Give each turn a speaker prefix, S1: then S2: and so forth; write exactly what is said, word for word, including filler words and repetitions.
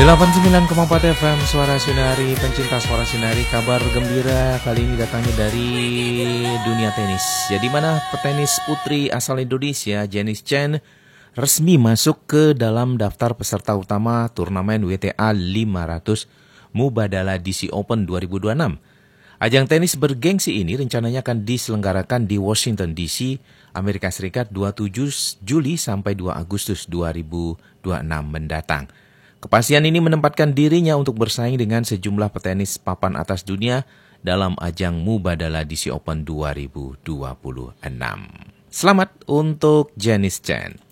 S1: delapan puluh sembilan koma empat F M Suara Sinari, pencinta Suara Sinari, kabar gembira kali ini datangnya dari dunia tenis. Ya, di mana petenis putri asal Indonesia Janice Chen resmi masuk ke dalam daftar peserta utama turnamen W T A lima ratus Mubadala D C Open dua ribu dua puluh enam. Ajang tenis bergengsi ini rencananya akan diselenggarakan di Washington D C, Amerika Serikat dua puluh tujuh Juli sampai dua Agustus dua ribu dua puluh enam mendatang. Kepastian ini menempatkan dirinya untuk bersaing dengan sejumlah petenis papan atas dunia dalam ajang Mubadala D C Open dua ribu dua puluh enam. Selamat untuk Janice Chen.